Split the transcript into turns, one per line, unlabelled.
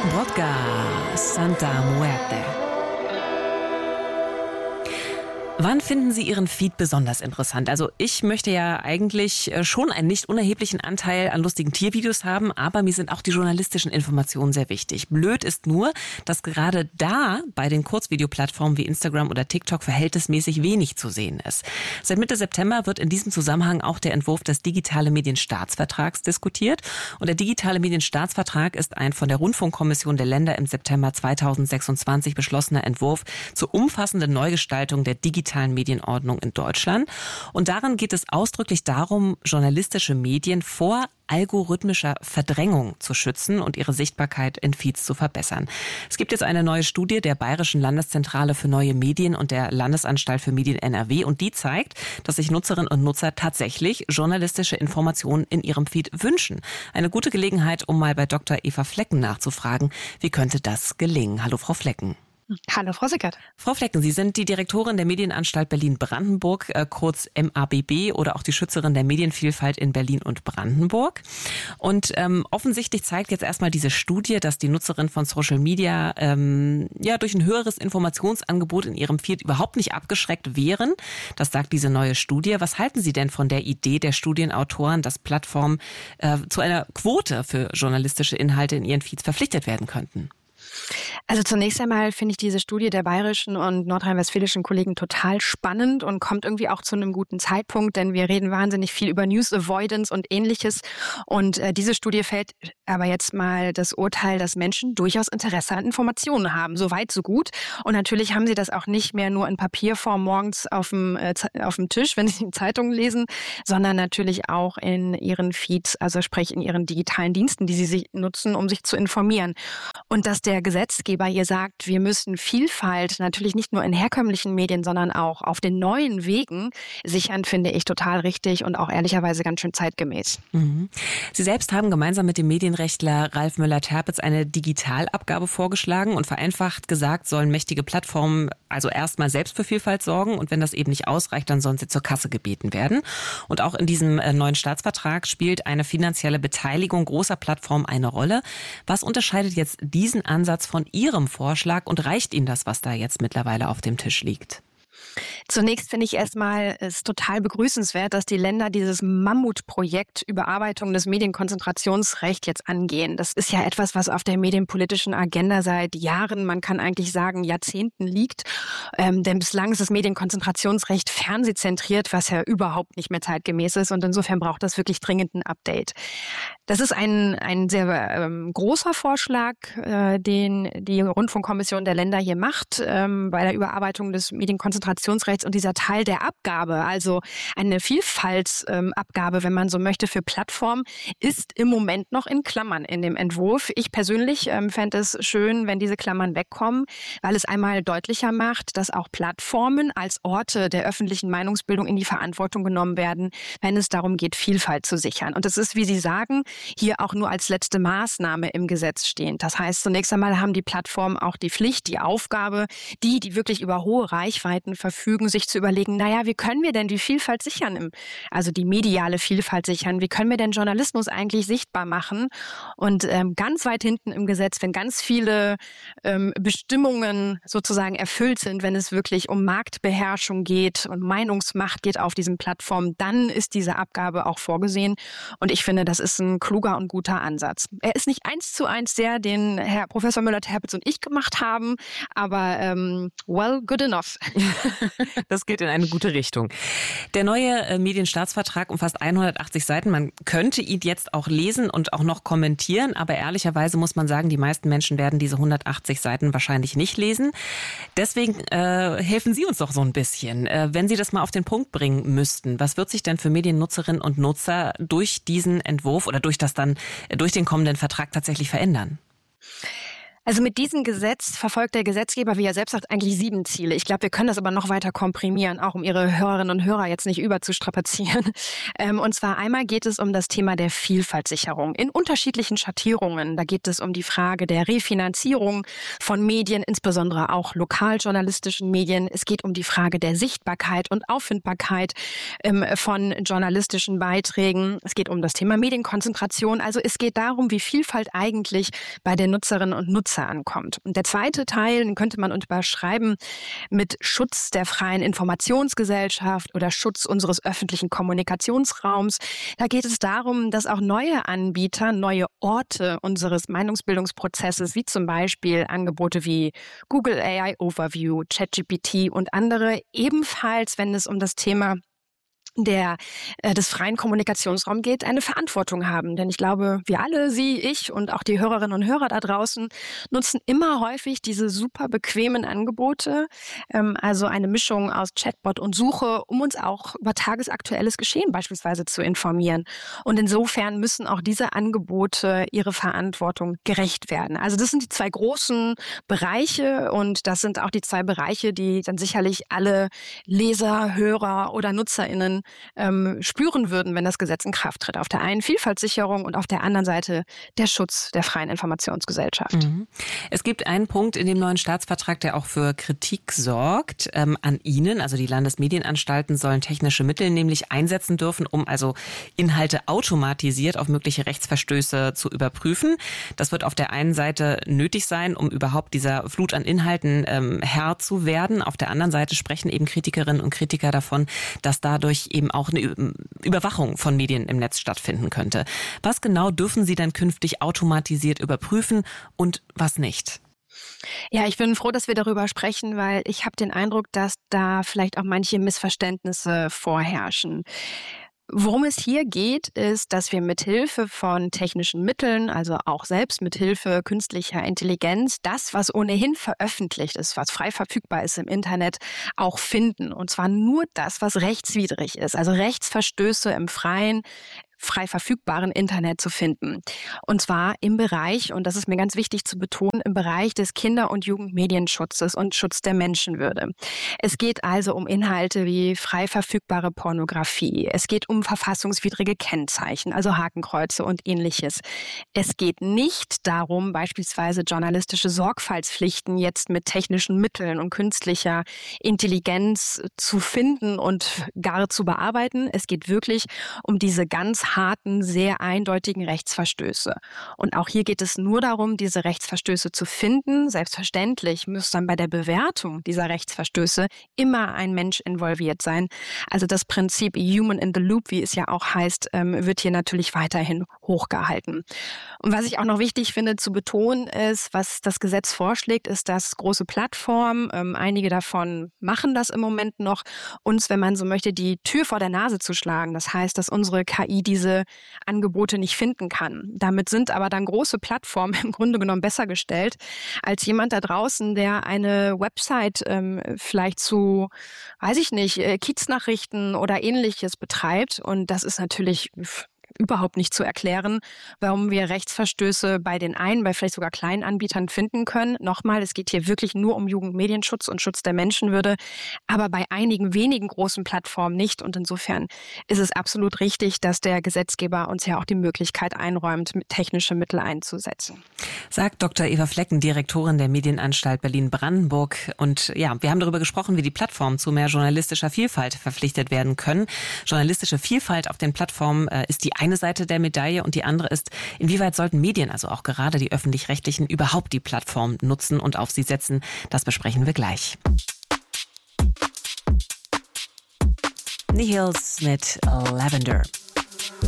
Vodka Santa Muerte. Wann finden Sie Ihren Feed besonders interessant? Also ich möchte ja eigentlich schon einen nicht unerheblichen Anteil an lustigen Tiervideos haben, aber mir sind auch die journalistischen Informationen sehr wichtig. Blöd ist nur, dass gerade da bei den Kurzvideoplattformen wie Instagram oder TikTok verhältnismäßig wenig zu sehen ist. Seit Mitte September wird in diesem Zusammenhang auch der Entwurf des Digitale Medienstaatsvertrags diskutiert. Und der Digitale Medienstaatsvertrag ist ein von der Rundfunkkommission der Länder im September 2026 beschlossener Entwurf zur umfassenden Neugestaltung der digitalen Medienordnung in Deutschland. Und darin geht es ausdrücklich darum, journalistische Medien vor algorithmischer Verdrängung zu schützen und ihre Sichtbarkeit in Feeds zu verbessern. Es gibt jetzt eine neue Studie der Bayerischen Landeszentrale für neue Medien und der Landesanstalt für Medien NRW und die zeigt, dass sich Nutzerinnen und Nutzer tatsächlich journalistische Informationen in ihrem Feed wünschen. Eine gute Gelegenheit, um mal bei Dr. Eva Flecken nachzufragen, wie könnte das gelingen? Hallo, Frau Flecken.
Hallo, Frau Sickert.
Frau Flecken, Sie sind die Direktorin der Medienanstalt Berlin-Brandenburg, kurz MABB oder auch die Schützerin der Medienvielfalt in Berlin und Brandenburg. Und offensichtlich zeigt jetzt erstmal diese Studie, dass die Nutzerinnen von Social Media durch ein höheres Informationsangebot in ihrem Feed überhaupt nicht abgeschreckt wären. Das sagt diese neue Studie. Was halten Sie denn von der Idee der Studienautoren, dass Plattformen zu einer Quote für journalistische Inhalte in ihren Feeds verpflichtet werden könnten?
Also zunächst einmal finde ich diese Studie der bayerischen und nordrhein-westfälischen Kollegen total spannend und kommt irgendwie auch zu einem guten Zeitpunkt, denn wir reden wahnsinnig viel über News Avoidance und Ähnliches. Und diese Studie fällt aber jetzt mal das Urteil, dass Menschen durchaus Interesse an Informationen haben. So weit, so gut. Und natürlich haben sie das auch nicht mehr nur in Papierform morgens auf dem Tisch, wenn sie die Zeitung lesen, sondern natürlich auch in ihren Feeds, also sprich in ihren digitalen Diensten, die sie nutzen, um sich zu informieren. Und dass der Gesetzgeber hier sagt, wir müssen Vielfalt natürlich nicht nur in herkömmlichen Medien, sondern auch auf den neuen Wegen sichern, finde ich total richtig und auch ehrlicherweise ganz schön zeitgemäß.
Mhm. Sie selbst haben gemeinsam mit dem Medienrechtler Ralf Müller-Terpitz eine Digitalabgabe vorgeschlagen und vereinfacht gesagt, sollen mächtige Plattformen also erstmal selbst für Vielfalt sorgen und wenn das eben nicht ausreicht, dann sollen sie zur Kasse gebeten werden. Und auch in diesem neuen Staatsvertrag spielt eine finanzielle Beteiligung großer Plattformen eine Rolle. Was unterscheidet jetzt diesen Ansatz von Ihrem Vorschlag und reicht Ihnen das, was da jetzt mittlerweile auf dem Tisch liegt?
Zunächst finde ich erstmal es total begrüßenswert, dass die Länder dieses Mammutprojekt Überarbeitung des Medienkonzentrationsrechts jetzt angehen. Das ist ja etwas, was auf der medienpolitischen Agenda seit Jahren, man kann eigentlich sagen Jahrzehnten liegt. Denn bislang ist das Medienkonzentrationsrecht fernsehzentriert, was ja überhaupt nicht mehr zeitgemäß ist. Und insofern braucht das wirklich dringend ein Update. Das ist ein sehr großer Vorschlag, den die Rundfunkkommission der Länder hier macht bei der Überarbeitung des Medienkonzentrationsrechts und dieser Teil der Abgabe, also eine Vielfaltsabgabe, wenn man so möchte, für Plattformen, ist im Moment noch in Klammern in dem Entwurf. Ich persönlich fände es schön, wenn diese Klammern wegkommen, weil es einmal deutlicher macht, dass auch Plattformen als Orte der öffentlichen Meinungsbildung in die Verantwortung genommen werden, wenn es darum geht, Vielfalt zu sichern. Und das ist, wie Sie sagen, hier auch nur als letzte Maßnahme im Gesetz stehend. Das heißt, zunächst einmal haben die Plattformen auch die Pflicht, die Aufgabe, die wirklich über hohe Reichweiten verfügen, sich zu überlegen, wie können wir denn die Vielfalt sichern, also die mediale Vielfalt sichern? Wie können wir denn Journalismus eigentlich sichtbar machen? Und ganz weit hinten im Gesetz, wenn ganz viele Bestimmungen sozusagen erfüllt sind, wenn es wirklich um Marktbeherrschung geht und Meinungsmacht geht auf diesen Plattformen, dann ist diese Abgabe auch vorgesehen. Und ich finde, das ist ein kluger und guter Ansatz. Er ist nicht 1:1 der, den Herr Professor Müller-Terpitz und ich gemacht haben, aber good enough.
Das geht in eine gute Richtung. Der neue Medienstaatsvertrag umfasst 180 Seiten. Man könnte ihn jetzt auch lesen und auch noch kommentieren, aber ehrlicherweise muss man sagen, die meisten Menschen werden diese 180 Seiten wahrscheinlich nicht lesen. Deswegen helfen Sie uns doch so ein bisschen. Wenn Sie das mal auf den Punkt bringen müssten, was wird sich denn für Mediennutzerinnen und Nutzer durch diesen Entwurf oder durch den kommenden Vertrag tatsächlich verändern?
Also mit diesem Gesetz verfolgt der Gesetzgeber, wie er selbst sagt, eigentlich 7 Ziele. Ich glaube, wir können das aber noch weiter komprimieren, auch um Ihre Hörerinnen und Hörer jetzt nicht überzustrapazieren. Und zwar einmal geht es um das Thema der Vielfaltssicherung in unterschiedlichen Schattierungen. Da geht es um die Frage der Refinanzierung von Medien, insbesondere auch lokaljournalistischen Medien. Es geht um die Frage der Sichtbarkeit und Auffindbarkeit von journalistischen Beiträgen. Es geht um das Thema Medienkonzentration. Also es geht darum, wie Vielfalt eigentlich bei den Nutzerinnen und Nutzern ankommt. Und der zweite Teil, den könnte man unterschreiben mit Schutz der freien Informationsgesellschaft oder Schutz unseres öffentlichen Kommunikationsraums. Da geht es darum, dass auch neue Anbieter, neue Orte unseres Meinungsbildungsprozesses, wie zum Beispiel Angebote wie Google AI Overview, ChatGPT und andere, ebenfalls, wenn es um das Thema des freien Kommunikationsraums geht, eine Verantwortung haben. Denn ich glaube, wir alle, Sie, ich und auch die Hörerinnen und Hörer da draußen nutzen immer häufig diese super bequemen Angebote, also eine Mischung aus Chatbot und Suche, um uns auch über tagesaktuelles Geschehen beispielsweise zu informieren. Und insofern müssen auch diese Angebote ihre Verantwortung gerecht werden. Also das sind die 2 großen Bereiche und das sind auch die 2 Bereiche, die dann sicherlich alle Leser, Hörer oder NutzerInnen spüren würden, wenn das Gesetz in Kraft tritt. Auf der einen Vielfaltssicherung und auf der anderen Seite der Schutz der freien Informationsgesellschaft.
Mhm. Es gibt einen Punkt in dem neuen Staatsvertrag, der auch für Kritik sorgt. An Ihnen, also die Landesmedienanstalten, sollen technische Mittel nämlich einsetzen dürfen, um also Inhalte automatisiert auf mögliche Rechtsverstöße zu überprüfen. Das wird auf der einen Seite nötig sein, um überhaupt dieser Flut an Inhalten Herr zu werden. Auf der anderen Seite sprechen eben Kritikerinnen und Kritiker davon, dass dadurch eben auch eine Überwachung von Medien im Netz stattfinden könnte. Was genau dürfen Sie dann künftig automatisiert überprüfen und was nicht?
Ja, ich bin froh, dass wir darüber sprechen, weil ich habe den Eindruck, dass da vielleicht auch manche Missverständnisse vorherrschen. Worum es hier geht, ist, dass wir mithilfe von technischen Mitteln, also auch selbst mithilfe künstlicher Intelligenz, das, was ohnehin veröffentlicht ist, was frei verfügbar ist im Internet, auch finden. Und zwar nur das, was rechtswidrig ist, also Rechtsverstöße im Freien, frei verfügbaren Internet zu finden. Und zwar im Bereich, und das ist mir ganz wichtig zu betonen, im Bereich des Kinder- und Jugendmedienschutzes und Schutz der Menschenwürde. Es geht also um Inhalte wie frei verfügbare Pornografie. Es geht um verfassungswidrige Kennzeichen, also Hakenkreuze und Ähnliches. Es geht nicht darum, beispielsweise journalistische Sorgfaltspflichten jetzt mit technischen Mitteln und künstlicher Intelligenz zu finden und gar zu bearbeiten. Es geht wirklich um diese ganz harten, sehr eindeutigen Rechtsverstöße. Und auch hier geht es nur darum, diese Rechtsverstöße zu finden. Selbstverständlich muss dann bei der Bewertung dieser Rechtsverstöße immer ein Mensch involviert sein. Also das Prinzip Human in the Loop, wie es ja auch heißt, wird hier natürlich weiterhin hochgehalten. Und was ich auch noch wichtig finde zu betonen ist, was das Gesetz vorschlägt, ist, dass große Plattformen, einige davon machen das im Moment noch, uns, wenn man so möchte, die Tür vor der Nase zu schlagen. Das heißt, dass unsere KI diese Angebote nicht finden kann. Damit sind aber dann große Plattformen im Grunde genommen besser gestellt als jemand da draußen, der eine Website vielleicht zu, weiß ich nicht, Kiez-Nachrichten oder Ähnliches betreibt. Und das ist natürlich überhaupt nicht zu erklären, warum wir Rechtsverstöße bei den einen, bei vielleicht sogar kleinen Anbietern finden können. Nochmal, es geht hier wirklich nur um Jugendmedienschutz und Schutz der Menschenwürde, aber bei einigen wenigen großen Plattformen nicht. Und insofern ist es absolut richtig, dass der Gesetzgeber uns ja auch die Möglichkeit einräumt, technische Mittel einzusetzen.
Sagt Dr. Eva Flecken, Direktorin der Medienanstalt Berlin-Brandenburg. Und ja, wir haben darüber gesprochen, wie die Plattformen zu mehr journalistischer Vielfalt verpflichtet werden können. Journalistische Vielfalt auf den Plattformen ist die eine Seite der Medaille und die andere ist, inwieweit sollten Medien, also auch gerade die öffentlich-rechtlichen, überhaupt die Plattform nutzen und auf sie setzen? Das besprechen wir gleich. Nihils mit Lavender.